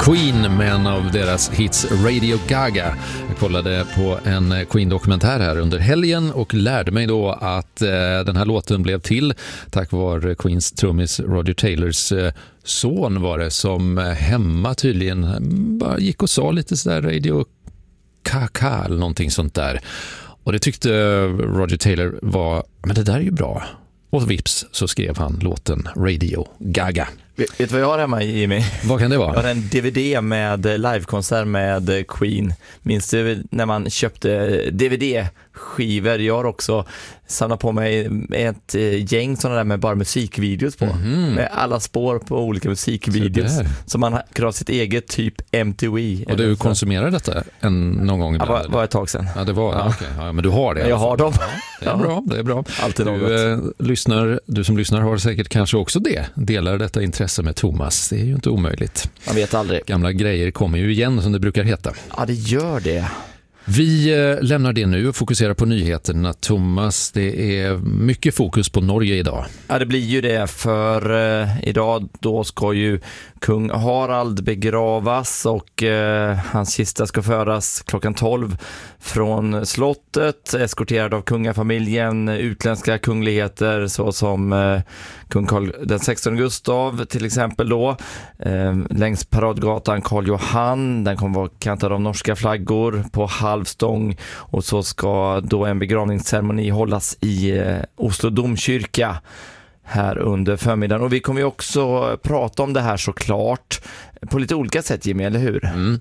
Queen med en av deras hits Radio Gaga. Jag kollade på en Queen-dokumentär här under helgen och lärde mig då att den här låten blev till tack vare Queens trummis Roger Taylors son var det, som hemma tydligen bara gick och sa lite sådär Radio Gaga eller någonting sånt där. Och det tyckte Roger Taylor var, men det där är ju bra. Och vips så skrev han låten Radio Gaga. Vet du vad jag har hemma, Jimmy? Vad kan det vara? Jag har en DVD med livekonsert med Queen. Minns du när man köpte DVD-skivor? Jag har också samlat på mig ett gäng sådana där med bara musikvideos på. Med alla spår på olika musikvideos. Så man kan ha sitt eget typ MTV. Och du konsumerar detta någon gång ibland? Ja, var ett tag sedan. Ja, det var, ja. Okay. Ja, men du har det? Jag har dem. Det är bra, det är bra. Alltid något. Du som lyssnar har säkert kanske också det. Delar detta intresse med Thomas. Det är ju inte omöjligt. Man vet aldrig. Gamla grejer kommer ju igen, som det brukar heta. Ja, det gör det. Vi lämnar det nu och fokuserar på nyheterna. Thomas, det är mycket fokus på Norge idag. Ja, det blir ju det, för idag då ska ju kung Harald begravas och hans kista ska föras klockan 12 från slottet, eskorterad av kungafamiljen, utländska kungligheter såsom kung Carl den 16 Gustav till exempel då, längs paradgatan Karl Johan. Den kommer vara kantad av norska flaggor på halvstång, och så ska då en begravningsceremoni hållas i Oslo domkyrka här under förmiddagen. Och vi kommer ju också prata om det här såklart på lite olika sätt, Jimmy, eller hur?